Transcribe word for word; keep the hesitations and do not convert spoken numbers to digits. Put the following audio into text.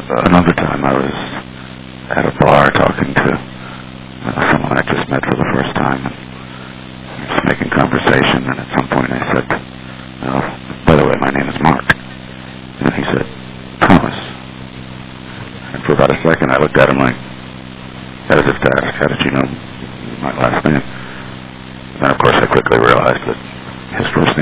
another time I was at a bar talking to uh, someone I just met for the first time, and just making conversation, and at some point I said, oh, by the way, my name is Mark. And he said, Thomas. And for about a second I looked at him like, as if to ask, how did you know my last name? And of course I quickly realized that his first name